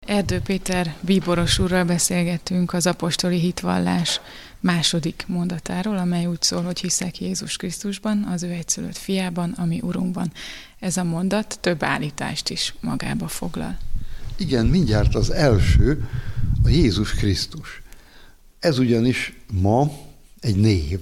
Erdő Péter bíboros úrral beszélgettünk az apostoli hitvallás második mondatáról, amely úgy szól, hogy hiszek Jézus Krisztusban, az ő egyszülött fiában, ami Urunkban. Ez a mondat több állítást is magába foglal. Igen, mindjárt az első, a Jézus Krisztus. Ez ugyanis ma egy név.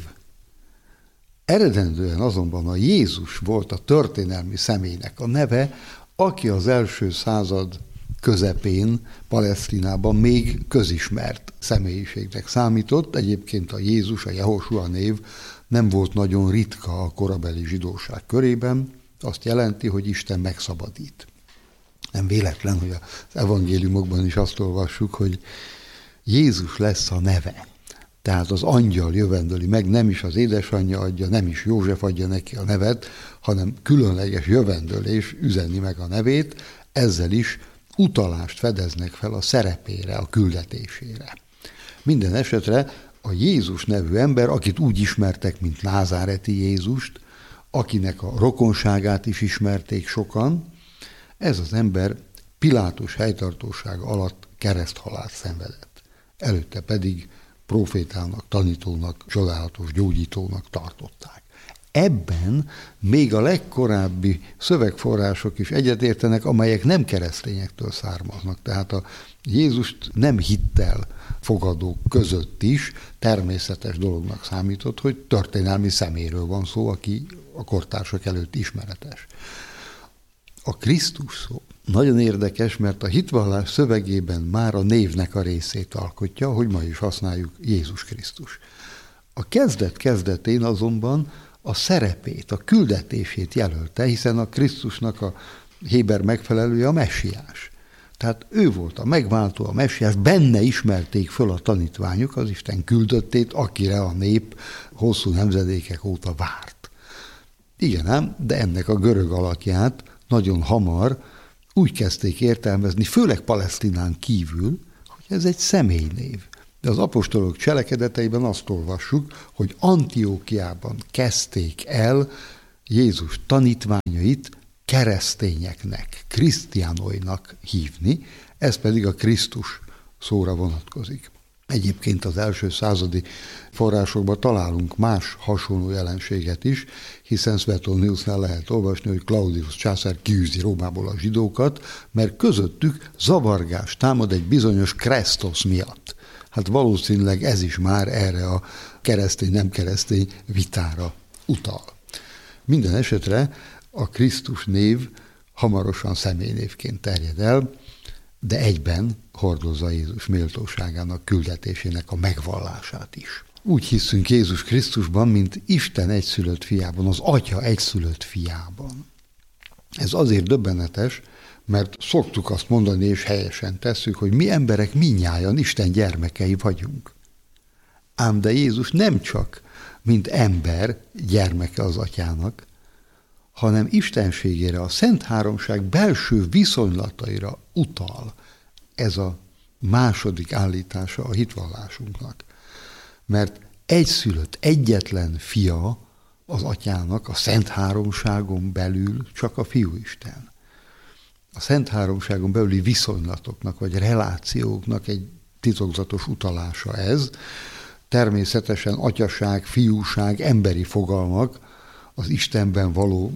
Eredendően azonban a Jézus volt a történelmi személynek a neve, aki az első század közepén Palesztinában még közismert személyiségnek számított. Egyébként a Jézus, a Jehosua név nem volt nagyon ritka a korabeli zsidóság körében. Azt jelenti, hogy Isten megszabadít. Nem véletlen, hogy az evangéliumokban is azt olvassuk, hogy Jézus lesz a neve. Tehát az angyal jövendöli meg, nem is az édesanyja adja, nem is József adja neki a nevet, hanem különleges jövendölés üzeni meg a nevét, ezzel is utalást fedeznek fel a szerepére, a küldetésére. Minden esetre a Jézus nevű ember, akit úgy ismertek, mint názáreti Jézust, akinek a rokonságát is ismerték sokan, ez az ember Pilátus helytartósága alatt kereszthalált szenvedett. Előtte pedig profétának, tanítónak, csodálatos gyógyítónak tartották. Ebben még a legkorábbi szövegforrások is egyetértenek, amelyek nem keresztényektől származnak. Tehát a Jézust nem hittel fogadók között is természetes dolognak számított, hogy történelmi szeméről van szó, aki a kortársak előtt ismeretes. A Krisztus szó nagyon érdekes, mert a hitvallás szövegében már a névnek a részét alkotja, hogy ma is használjuk Jézus Krisztus. A kezdetén azonban a szerepét, a küldetését jelölte, hiszen a Krisztusnak a héber megfelelője a messiás. Tehát ő volt a megváltó, a messiás, benne ismerték föl a tanítványok az Isten küldöttét, akire a nép hosszú nemzedékek óta várt. Igen ám, de ennek a görög alakját nagyon hamar úgy kezdték értelmezni, főleg Palesztinán kívül, hogy ez egy személynév. De az apostolok cselekedeteiben azt olvassuk, hogy Antiókiában kezdték el Jézus tanítványait keresztényeknek, krisztiánoinak hívni, ez pedig a Krisztus szóra vonatkozik. Egyébként az első századi forrásokban találunk más hasonló jelenséget is, hiszen Suetoniusnál lehet olvasni, hogy Claudius császár kiűzi Rómából a zsidókat, mert közöttük zavargás támad egy bizonyos Kresztosz miatt. Hát valószínűleg ez is már erre a keresztény-nem keresztény vitára utal. Minden esetre a Krisztus név hamarosan személynévként terjed el, de egyben hordozza Jézus méltóságának, küldetésének a megvallását is. Úgy hiszünk Jézus Krisztusban, mint Isten egyszülött fiában, az Atya egyszülött fiában. Ez azért döbbenetes, mert szoktuk azt mondani, és helyesen tesszük, hogy mi emberek mindnyájan Isten gyermekei vagyunk. Ám de Jézus nem csak, mint ember gyermeke az Atyának, hanem istenségére, a Szent Háromság belső viszonylataira utal. Ez a második állítása a hitvallásunknak. Mert egyszülött, egyetlen fia az Atyának, a Szent Háromságon belül csak a Fiúisten. A Szent Háromságon belüli viszonylatoknak, vagy relációknak egy titokzatos utalása ez. Természetesen atyaság, fiúság, emberi fogalmak, az Istenben való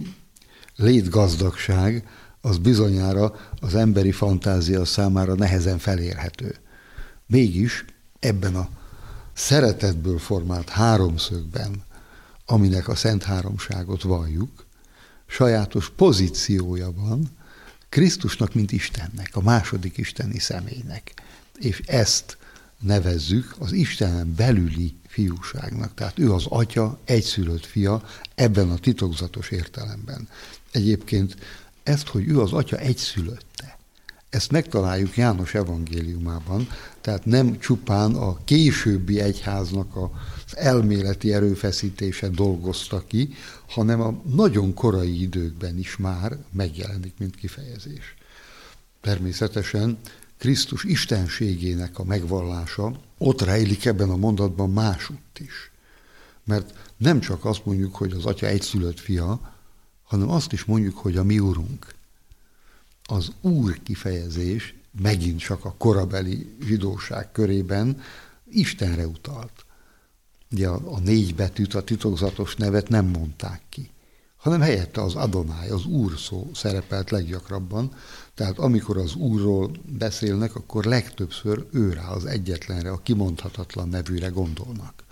létgazdagság, az bizonyára az emberi fantázia számára nehezen felérhető. Mégis ebben a szeretetből formált háromszögben, aminek a Szent Háromságot valljuk, sajátos pozíciója van Krisztusnak, mint Istennek, a második isteni személynek. És ezt nevezzük az Istenen belüli fiúságnak. Tehát ő az Atya egyszülött fia ebben a titokzatos értelemben. Egyébként ezt, hogy ő az Atya egyszülötte, ezt megtaláljuk János evangéliumában, tehát nem csupán a későbbi egyháznak az elméleti erőfeszítése dolgozta ki, hanem a nagyon korai időkben is már megjelenik, mint kifejezés. Természetesen Krisztus istenségének a megvallása ott rejlik ebben a mondatban másutt is. Mert nem csak azt mondjuk, hogy az Atya egyszülött fia, hanem azt is mondjuk, hogy a mi Urunk. Az Úr kifejezés megint csak a korabeli zsidóság körében Istenre utalt. Ugye a 4 betűt, a titokzatos nevet nem mondták ki, hanem helyette az Adonai, az Úr szó szerepelt leggyakrabban, tehát amikor az Úrról beszélnek, akkor legtöbbször őrá, az egyetlenre, a kimondhatatlan nevűre gondolnak.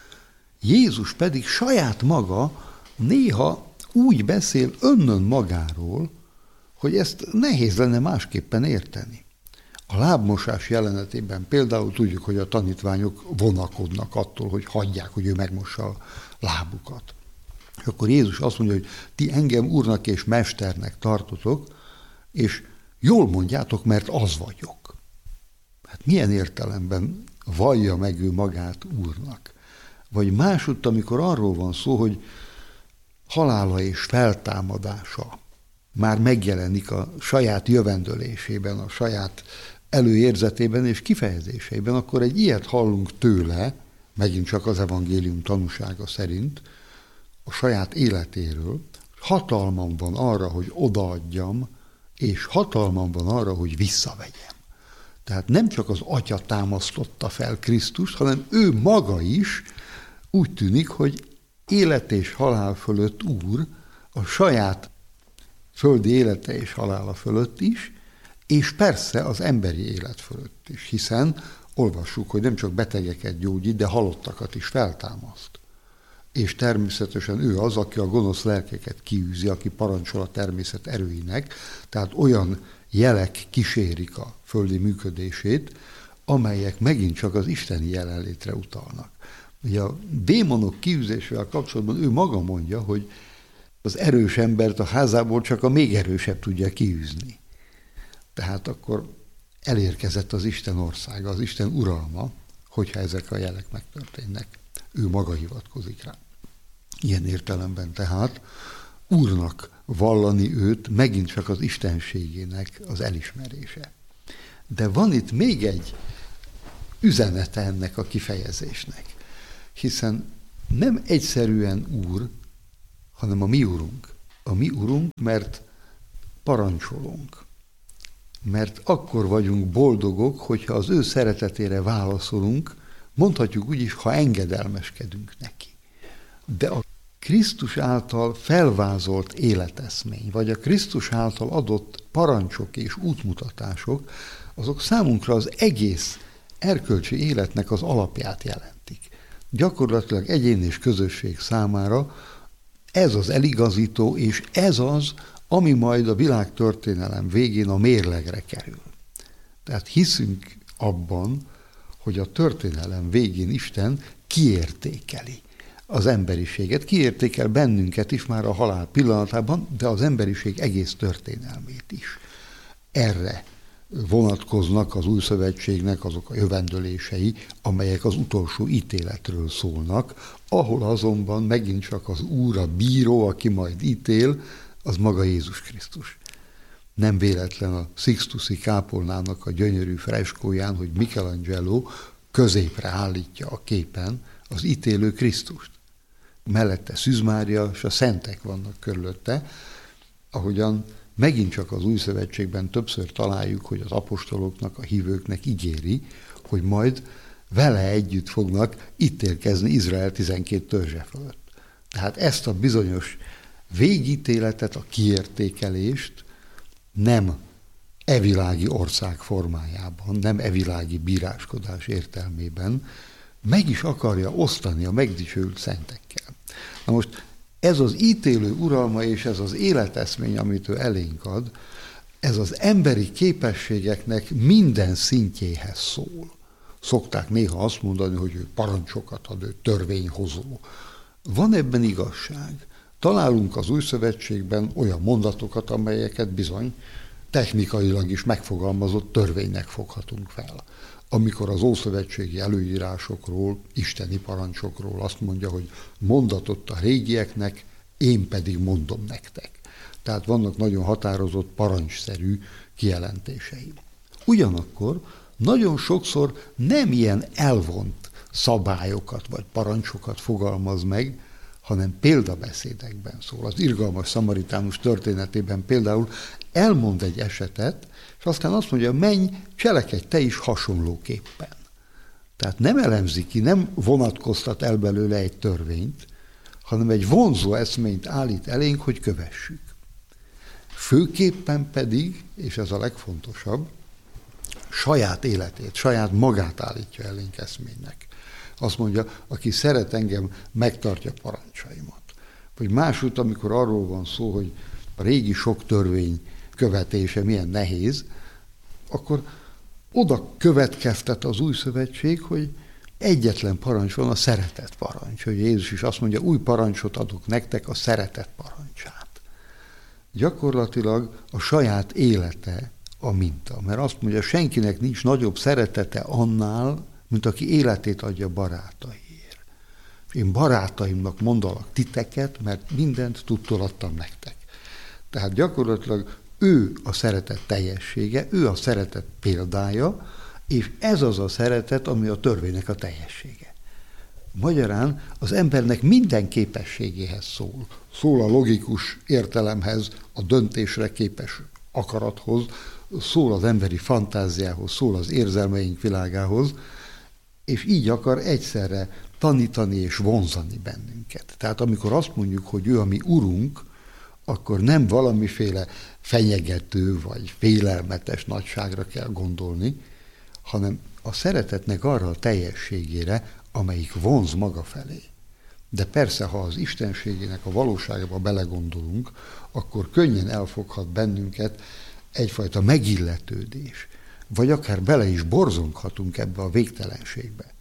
Jézus pedig saját maga néha úgy beszél önnön magáról, hogy ezt nehéz lenne másképpen érteni. A lábmosás jelenetében például tudjuk, hogy a tanítványok vonakodnak attól, hogy hagyják, hogy ő megmossa a lábukat. Akkor Jézus azt mondja, hogy ti engem úrnak és mesternek tartotok, és jól mondjátok, mert az vagyok. Hát milyen értelemben vallja meg ő magát úrnak? Vagy másutt, amikor arról van szó, hogy halála és feltámadása már megjelenik a saját jövendölésében, a saját előérzetében és kifejezéseiben, akkor egy ilyet hallunk tőle, megint csak az evangélium tanúsága szerint, a saját életéről, hatalmam van arra, hogy odaadjam, és hatalmam van arra, hogy visszavegyem. Tehát nem csak az Atya támasztotta fel Krisztust, hanem ő maga is úgy tűnik, hogy élet és halál fölött úr, a saját földi élete és halála fölött is, és persze az emberi élet fölött is, hiszen olvassuk, hogy nem csak betegeket gyógyít, de halottakat is feltámaszt. És természetesen ő az, aki a gonosz lelkeket kiűzi, aki parancsol a természet erőinek, tehát olyan jelek kísérik a földi működését, amelyek megint csak az isteni jelenlétre utalnak. Ugye a démonok kiűzésével kapcsolatban ő maga mondja, hogy az erős embert a házából csak a még erősebb tudja kiűzni. Tehát akkor elérkezett az Isten országa, az Isten uralma, hogyha ezek a jelek megtörténnek. Ő maga hivatkozik rá. Ilyen értelemben tehát úrnak vallani őt megint csak az istenségének az elismerése. De van itt még egy üzenete ennek a kifejezésnek, hiszen nem egyszerűen úr, hanem a mi urunk. A mi urunk, mert parancsolunk. Mert akkor vagyunk boldogok, hogyha az ő szeretetére válaszolunk, mondhatjuk úgy is, ha engedelmeskedünk neki. De a Krisztus által felvázolt életeszmény, vagy a Krisztus által adott parancsok és útmutatások, azok számunkra az egész erkölcsi életnek az alapját jelentik. Gyakorlatilag egyén és közösség számára ez az eligazító, és ez az, ami majd a világtörténelem végén a mérlegre kerül. Tehát hiszünk abban, hogy a történelem végén Isten kiértékeli az emberiséget, kiértékel bennünket is már a halál pillanatában, de az emberiség egész történelmét is. Erre vonatkoznak az új szövetségnek azok a jövendölései, amelyek az utolsó ítéletről szólnak, ahol azonban megint csak az Úr, a bíró, aki majd ítél, az maga Jézus Krisztus. Nem véletlen a Sixtusi kápolnának a gyönyörű freskóján, hogy Michelangelo középre állítja a képen az ítélő Krisztust. Mellette Szűz Mária és a szentek vannak körülötte, ahogyan megint csak az új szövetségben többször találjuk, hogy az apostoloknak, a hívőknek ígéri, hogy majd vele együtt fognak ítélkezni Izrael 12 törzse fölött. Tehát ezt a bizonyos végítéletet, a kiértékelést nem evilági ország formájában, nem evilági bíráskodás értelmében meg is akarja osztani a megdicsőült szentekkel. Na most ez az ítélő uralma és ez az életeszmény, amit ő elénk ad, ez az emberi képességeknek minden szintjéhez szól. Szokták néha azt mondani, hogy ő parancsokat ad, ő törvényhozó. Van ebben igazság. Találunk az új szövetségben olyan mondatokat, amelyeket bizony technikailag is megfogalmazott törvénynek foghatunk fel. Amikor az ószövetségi előírásokról, isteni parancsokról azt mondja, hogy mondatott a régieknek, én pedig mondom nektek. Tehát vannak nagyon határozott parancsszerű kijelentései. Ugyanakkor nagyon sokszor nem ilyen elvont szabályokat vagy parancsokat fogalmaz meg, hanem példabeszédekben szól. Az irgalmas szamaritánus történetében például elmond egy esetet, és aztán azt mondja, menj, cselekedj te is hasonlóképpen. Tehát nem elemzi ki, nem vonatkoztat el belőle egy törvényt, hanem egy vonzó eszményt állít elénk, hogy kövessük. Főképpen pedig, és ez a legfontosabb, saját életét, saját magát állítja elénk eszménynek. Azt mondja, aki szeret engem, megtartja parancsaimat. Vagy másút, amikor arról van szó, hogy a régi sok törvény követése milyen nehéz, akkor oda következtet az új szövetség, hogy egyetlen parancs van, a szeretet parancs. Hogy Jézus is azt mondja, új parancsot adok nektek, a szeretet parancsát. Gyakorlatilag a saját élete a minta. Mert azt mondja, senkinek nincs nagyobb szeretete annál, mint aki életét adja barátaiért. Én barátaimnak mondalak titeket, mert mindent tudtól adtam nektek. Tehát gyakorlatilag ő a szeretet teljessége, ő a szeretet példája, és ez az a szeretet, ami a törvénynek a teljessége. Magyarán az embernek minden képességéhez szól. Szól a logikus értelemhez, a döntésre képes akarathoz, szól az emberi fantáziához, szól az érzelmeink világához, és így akar egyszerre tanítani és vonzani bennünket. Tehát amikor azt mondjuk, hogy ő a mi urunk, akkor nem valamiféle fenyegető vagy félelmetes nagyságra kell gondolni, hanem a szeretetnek arra a teljességére, amelyik vonz maga felé. De persze, ha az istenségének a valóságba belegondolunk, akkor könnyen elfoghat bennünket egyfajta megilletődés, vagy akár bele is borzonghatunk ebbe a végtelenségbe.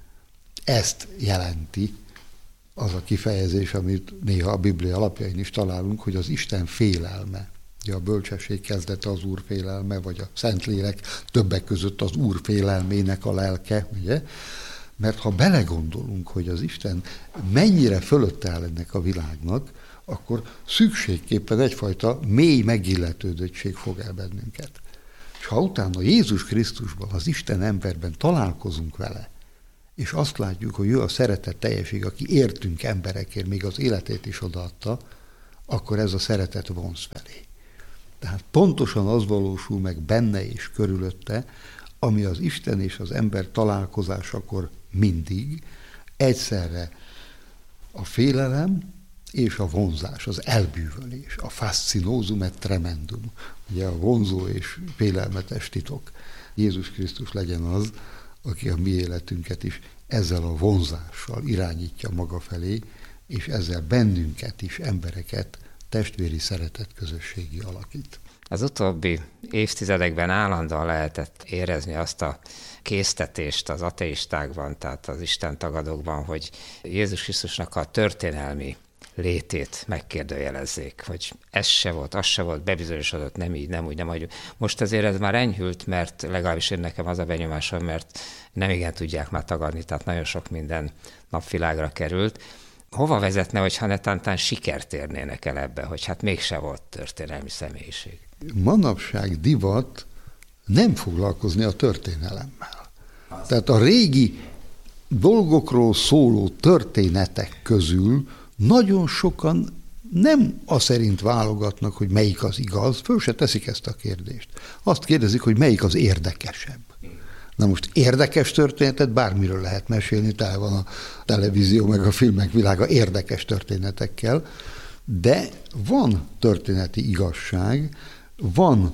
Ezt jelenti az a kifejezés, amit néha a Biblia alapjain is találunk, hogy az Isten félelme. Ugye a bölcsesség kezdete az Úr félelme, vagy a Szentlélek többek között az Úr félelmének a lelke, ugye? Mert ha belegondolunk, hogy az Isten mennyire fölötte áll ennek a világnak, akkor szükségképpen egyfajta mély megilletődöttség fog el bennünket. És ha utána Jézus Krisztusban, az Isten emberben találkozunk vele, és azt látjuk, hogy ő a szeretet teljesség, aki értünk emberekért, még az életét is odaadta, akkor ez a szeretet vonz felé. Tehát pontosan az valósul meg benne és körülötte, ami az Isten és az ember találkozásakor mindig egyszerre a félelem és a vonzás, az elbűvölés, a fascinózum et tremendum, ugye a vonzó és félelmetes titok. Jézus Krisztus legyen az, aki a mi életünket is ezzel a vonzással irányítja maga felé, és ezzel bennünket is, embereket testvéri szeretet közösségi alakít. Az utóbbi évtizedekben állandóan lehetett érezni azt a késztetést az ateistákban, tehát az Isten tagadókban, hogy Jézus Krisztusnak a történelmi létét megkérdőjelezzék, hogy ez se volt, az se volt, bebizonyosodott, nem így, nem úgy, nem úgy. Most azért ez már enyhült, mert legalábbis én nekem az a benyomásom, mert nem igen tudják már tagadni, tehát nagyon sok minden napvilágra került. Hova vezetne, hogyha netántán sikert érnének el ebbe, hogy hát mégse volt történelmi személyiség? Manapság divat nem foglalkozni a történelemmel. Tehát a régi dolgokról szóló történetek közül nagyon sokan nem azt szerint válogatnak, hogy melyik az igaz, föl se teszik ezt a kérdést. Azt kérdezik, hogy melyik az érdekesebb. Na most érdekes történetet bármiről lehet mesélni, tele van a televízió meg a filmek világa érdekes történetekkel, de van történeti igazság, van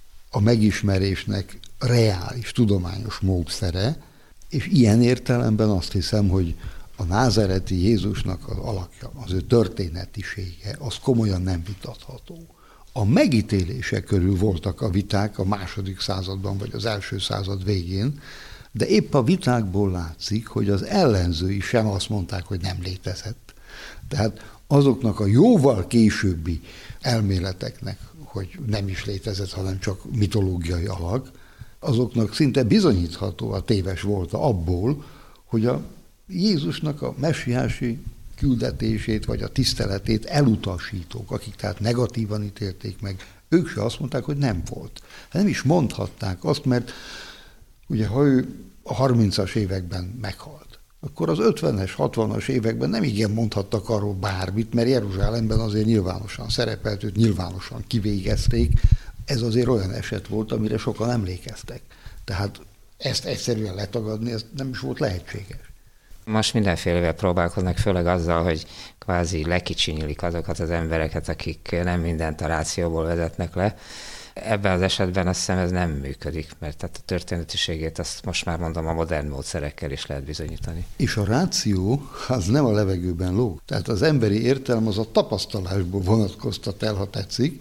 a megismerésnek reális, tudományos módszere, és ilyen értelemben azt hiszem, hogy a názáreti Jézusnak az alakja, az ő történetisége, az komolyan nem vitatható. A megítélése körül voltak a viták a második században, vagy az első század végén, de épp a vitákból látszik, hogy az ellenzői sem azt mondták, hogy nem létezett. Tehát azoknak a jóval későbbi elméleteknek, hogy nem is létezett, hanem csak mitológiai alak, azoknak szinte bizonyítható a téves volta abból, hogy a Jézusnak a messiási küldetését vagy a tiszteletét elutasítók, akik tehát negatívan ítélték meg, ők se azt mondták, hogy nem volt. Nem is mondhatták azt, mert ugye ha ő a 30-as években meghalt, akkor az 50-es, 60-as években nem igen mondhattak arról bármit, mert Jeruzsálemben azért nyilvánosan szerepelt, őt nyilvánosan kivégezték. Ez azért olyan eset volt, amire sokan emlékeztek. Tehát ezt egyszerűen letagadni, ez nem is volt lehetséges. Most mindenfélevel próbálkoznak, főleg azzal, hogy kvázi lekicsinyilik azokat az embereket, akik nem mindent a rációból vezetnek le. Ebben az esetben azt hiszem ez nem működik, mert tehát a történetiségét azt most már mondom a modern módszerekkel is lehet bizonyítani. És a ráció az nem a levegőben lóg. Tehát az emberi értelem az a tapasztalásból vonatkoztat el, ha tetszik.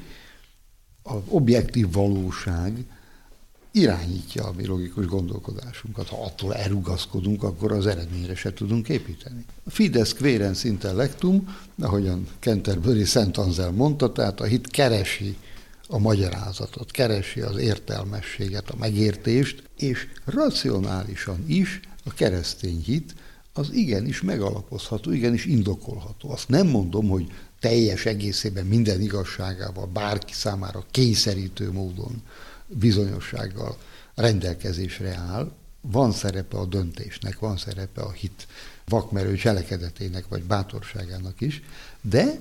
Az objektív valóság irányítja a mi logikus gondolkodásunkat. Ha attól elrugaszkodunk, akkor az eredményre se tudunk építeni. Fides quaerens intellectum, ahogyan Canterbury Szent Anselm mondta, tehát a hit keresi a magyarázatot, keresi az értelmességet, a megértést, és racionálisan is a keresztény hit az igenis megalapozható, igenis indokolható. Azt nem mondom, hogy teljes egészében minden igazságával bárki számára kényszerítő módon bizonyossággal rendelkezésre áll, van szerepe a döntésnek, van szerepe a hit vakmerő cselekedetének vagy bátorságának is, de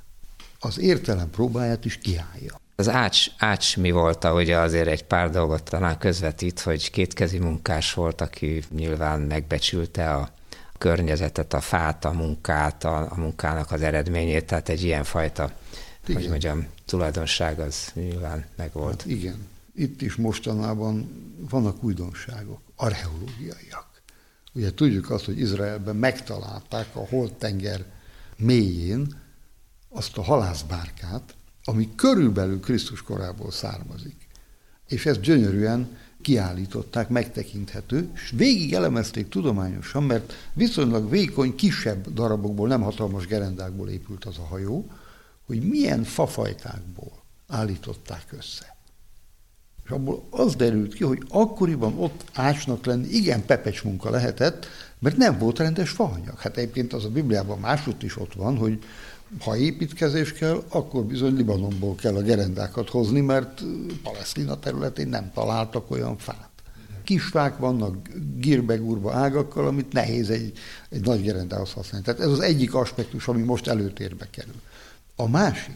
az értelem próbáját is kiállja. Az Ács mi volt, ugye azért egy pár dolgot talán közvetít, hogy kétkezi munkás volt, aki nyilván megbecsülte a környezetet, a fát, a munkát, a munkának az eredményét, tehát egy ilyenfajta, hogy mondjam, tulajdonság az nyilván megvolt. Hát igen. Itt is mostanában vannak újdonságok, archeológiaiak. Ugye tudjuk azt, hogy Izraelben megtalálták a Holt-tenger mélyén azt a halászbárkát, ami körülbelül Krisztus korából származik. És ezt gyönyörűen kiállították, megtekinthető, és végig elemezték tudományosan, mert viszonylag vékony, kisebb darabokból, nem hatalmas gerendákból épült az a hajó, hogy milyen fafajtákból állították össze. És abból az derült ki, hogy akkoriban ott Ácsnak lenni igen pepecs munka lehetett, mert nem volt rendes faanyag. Hát egyébként az a Bibliában másút is ott van, hogy ha építkezés kell, akkor bizony Libanonból kell a gerendákat hozni, mert Palesztina területén nem találtak olyan fát. Kisfák vannak gírbe-gurba ágakkal, amit nehéz egy nagy gerendához használni. Tehát ez az egyik aspektus, ami most előtérbe kerül. A másik,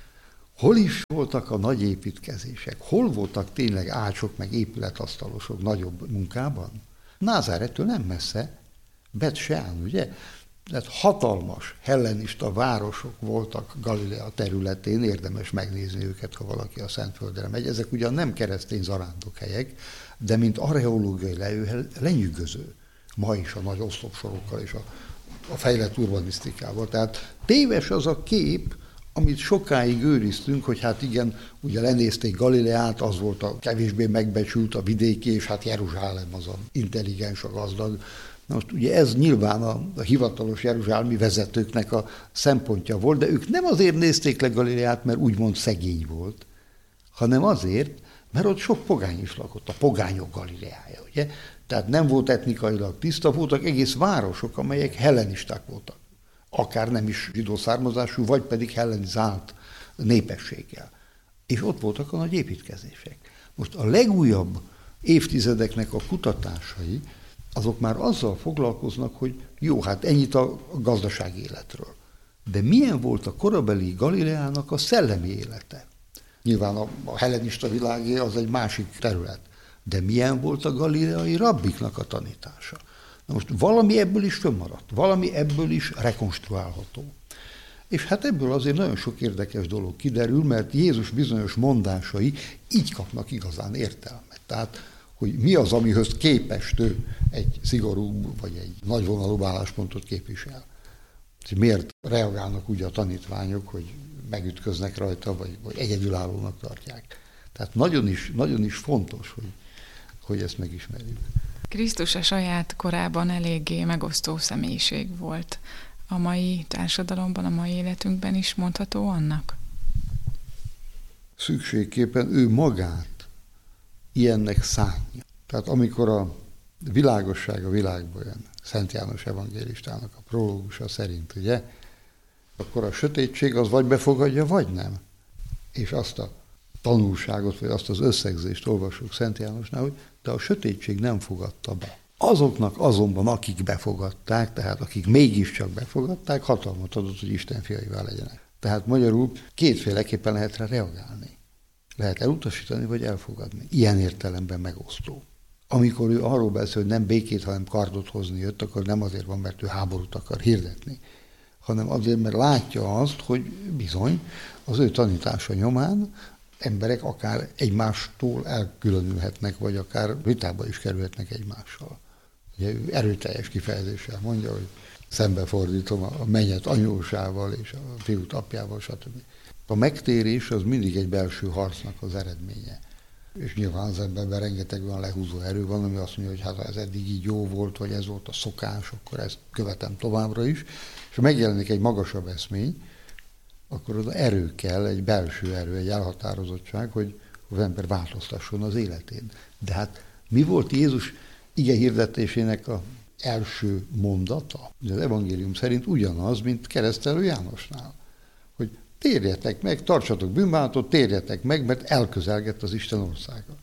hol is voltak a nagy építkezések? Hol voltak tényleg ácsok, meg épületasztalosok nagyobb munkában? Názárettől nem messze, Bet-Seán, ugye? Tehát hatalmas hellenista városok voltak Galilea területén, érdemes megnézni őket, ha valaki a Szentföldre megy. Ezek ugyan nem keresztény zarándokhelyek, de mint archeológiai lelőhely lenyűgöző. Ma is a nagy oszlopsorokkal és a fejlett urbanisztikával. Tehát téves az a kép, amit sokáig őriztünk, hogy hát igen, ugye lenézték Galileát, az volt a kevésbé megbecsült, a vidéki, és hát Jeruzsálem az a intelligens, a gazdag. Na most ugye ez nyilván a hivatalos jeruzsálemi vezetőknek a szempontja volt, de ők nem azért nézték le Galileát, mert úgymond szegény volt, hanem azért, mert ott sok pogány is lakott, a pogányok Galileája, ugye? Tehát nem volt etnikailag tiszta, voltak egész városok, amelyek hellenisták voltak. Akár nem is zsidó származású, vagy pedig hellenizált népességgel. És ott voltak a nagy építkezések. Most a legújabb évtizedeknek a kutatásai, azok már azzal foglalkoznak, hogy jó, hát ennyit a gazdasági életről. De milyen volt a korabeli Galileának a szellemi élete? Nyilván a hellenista világé az egy másik terület. De milyen volt a galileai rabbiknak a tanítása? Na most valami ebből is fönnmaradt, valami ebből is rekonstruálható. És hát ebből azért nagyon sok érdekes dolog kiderül, mert Jézus bizonyos mondásai így kapnak igazán értelmet. Tehát, hogy mi az, amihöz képest ő egy szigorú vagy egy nagyvonalú álláspontot képvisel. Miért reagálnak úgy a tanítványok, hogy megütköznek rajta, vagy egyedülállónak tartják. Tehát nagyon is fontos, hogy ezt megismerjük. Krisztus a saját korában eléggé megosztó személyiség volt. A mai társadalomban, a mai életünkben is mondható annak? Szükségképpen ő magát ilyennek szánja. Tehát amikor a világosság a világba jön, Szent János evangélistának a prológusa szerint, ugye, akkor a sötétség az vagy befogadja, vagy nem. És azt a tanulságot, vagy azt az összegzést olvasjuk Szent Jánosnál, hogy de a sötétség nem fogadta be. Azoknak azonban, akik befogadták, tehát akik mégiscsak befogadták, hatalmat adott, hogy Isten fiaivá legyenek. Tehát magyarul kétféleképpen lehet rá reagálni. Lehet elutasítani, vagy elfogadni. Ilyen értelemben megosztó. Amikor ő arról beszél, hogy nem békét, hanem kardot hozni jött, akkor nem azért van, mert ő háborút akar hirdetni, hanem azért, mert látja azt, hogy bizony az ő tanítása nyomán emberek akár egymástól elkülönülhetnek, vagy akár vitába is kerülhetnek egymással. Ugye ő erőteljes kifejezéssel mondja, hogy szembefordítom a mennyet anyósával és a fiút apjával, stb. A megtérés az mindig egy belső harcnak az eredménye. És nyilván az emberben rengeteg olyan lehúzó erő van, ami azt mondja, hogy hát ha ez eddig így jó volt, vagy ez volt a szokás, akkor ezt követem továbbra is. És ha megjelenik egy magasabb eszmény, akkor az erő kell, egy belső erő, egy elhatározottság, hogy az ember változtasson az életén. De hát mi volt Jézus ige hirdetésének az első mondata? Az evangélium szerint ugyanaz, mint Keresztelő Jánosnál. Hogy térjetek meg, tartsatok bűnbánatot, térjetek meg, mert elközelgett az Isten országa.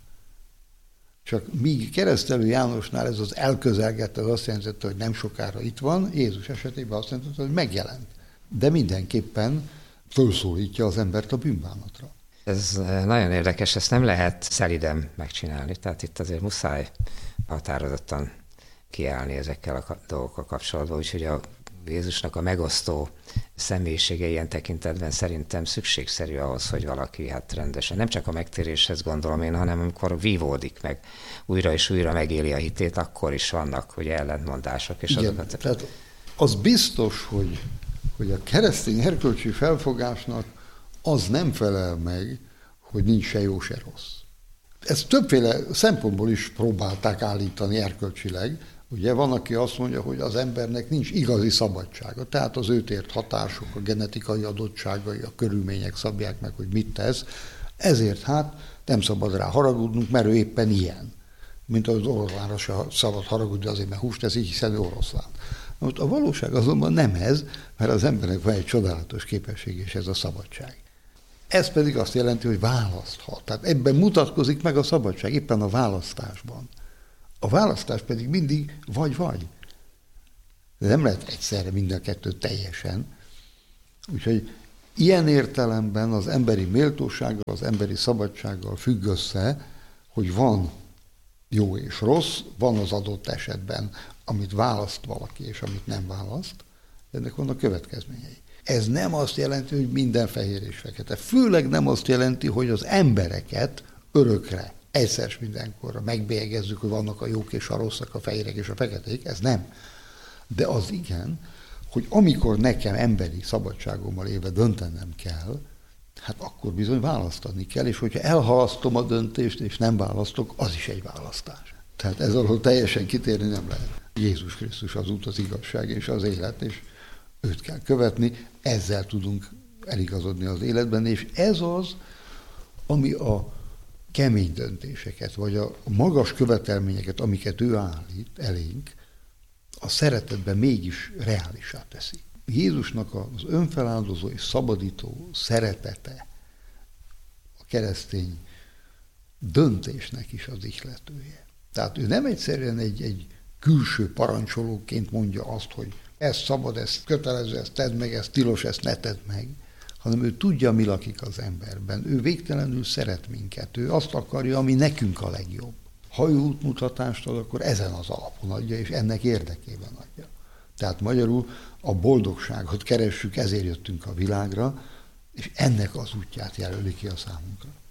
Csak míg Keresztelő Jánosnál ez az elközelgett, az azt jelentette, hogy nem sokára itt van, Jézus esetében azt jelentette, hogy megjelent. De mindenképpen fölszólítja az embert a bűnbánatra. Ez nagyon érdekes, ezt nem lehet szeliden megcsinálni, tehát itt azért muszáj határozottan kiállni ezekkel a dolgokkal kapcsolatban, úgyhogy a Jézusnak a megosztó személyisége ilyen tekintetben szerintem szükségszerű ahhoz, hogy valaki hát rendesen, nem csak a megtéréshez gondolom én, hanem amikor vívódik meg, újra és újra megéli a hitét, akkor is vannak ugye ellentmondások. És igen, azokat... tehát az biztos, hogy a keresztény erkölcsi felfogásnak az nem felel meg, hogy nincs se jó, se rossz. Ezt többféle szempontból is próbálták állítani erkölcsileg. Ugye van, aki azt mondja, hogy az embernek nincs igazi szabadsága. Tehát az őt ért hatások, a genetikai adottságai, a körülmények szabják meg, hogy mit tesz. Ezért hát nem szabad rá haragudnunk, mert ő éppen ilyen. Mint az oroszlánra se szabad haragudni azért, mert húst teszik, hiszen ő oroszlán. Most a valóság azonban nem ez, mert az embernek van egy csodálatos képesség, és ez a szabadság. Ez pedig azt jelenti, hogy választhat. Tehát ebben mutatkozik meg a szabadság, éppen a választásban. A választás pedig mindig vagy-vagy. De nem lehet egyszerre mind a kettő teljesen. Úgyhogy ilyen értelemben az emberi méltósággal, az emberi szabadsággal függ össze, hogy van jó és rossz, van az adott esetben, amit választ valaki, és amit nem választ, ennek vannak következményei. Ez nem azt jelenti, hogy minden fehér és fekete. Főleg nem azt jelenti, hogy az embereket örökre, egyszer s mindenkorra megbélyegezzük, hogy vannak a jók és a rosszak, a fehérek és a feketék, ez nem. De az igen, hogy amikor nekem emberi szabadságommal élve döntenem kell, hát akkor bizony választani kell, és hogyha elhalasztom a döntést, és nem választok, az is egy választás. Tehát ez alól teljesen kitérni nem lehet. Jézus Krisztus az út, az igazság és az élet, és őt kell követni, ezzel tudunk eligazodni az életben, és ez az, ami a kemény döntéseket, vagy a magas követelményeket, amiket ő állít elénk, a szeretetben mégis reálisá teszi. Jézusnak az önfeláldozó és szabadító szeretete a keresztény döntésnek is az ihletője. Tehát ő nem egyszerűen egy külső parancsolóként mondja azt, hogy ez szabad, ez kötelező, ezt tedd meg, ez tilos, ezt ne tedd meg, hanem ő tudja, mi lakik az emberben. Ő végtelenül szeret minket. Ő azt akarja, ami nekünk a legjobb. Ha ő útmutatást ad, akkor ezen az alapon adja, és ennek érdekében adja. Tehát magyarul a boldogságot keressük, ezért jöttünk a világra, és ennek az útját jelöli ki a számunkra.